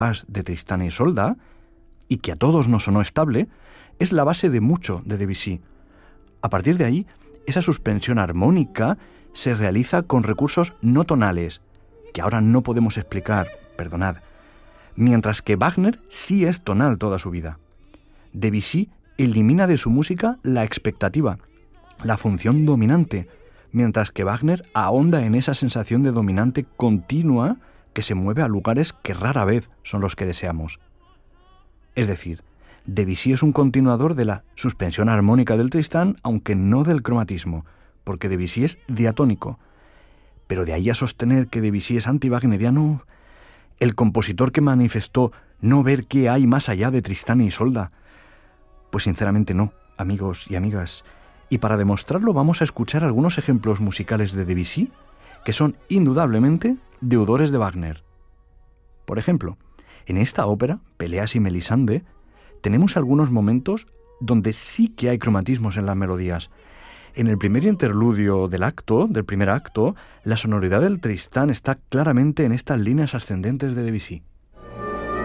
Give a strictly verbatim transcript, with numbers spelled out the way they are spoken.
de Tristán y Isolda, y que a todos nos sonó estable, es la base de mucho de Debussy. A partir de ahí, esa suspensión armónica se realiza con recursos no tonales, que ahora no podemos explicar, perdonad, mientras que Wagner sí es tonal toda su vida. Debussy elimina de su música la expectativa, la función dominante, mientras que Wagner ahonda en esa sensación de dominante continua que se mueve a lugares que rara vez son los que deseamos. Es decir, Debussy es un continuador de la suspensión armónica del Tristán, aunque no del cromatismo, porque Debussy es diatónico. Pero de ahí a sostener que Debussy es anti-wagneriano, el compositor que manifestó no ver qué hay más allá de Tristán y Isolda, pues sinceramente no, amigos y amigas. Y para demostrarlo vamos a escuchar algunos ejemplos musicales de Debussy que son indudablemente deudores de Wagner. Por ejemplo, en esta ópera, Peleas y Melisande, tenemos algunos momentos donde sí que hay cromatismos en las melodías. En el primer interludio del acto, del primer acto, la sonoridad del Tristán está claramente en estas líneas ascendentes de Debussy.